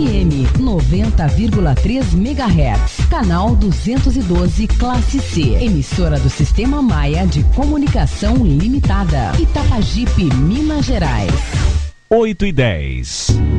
FM 90,3 MHz. Canal 212, classe C. Emissora do Sistema Maia de Comunicação Limitada. Itapajipe, Minas Gerais. 8:10.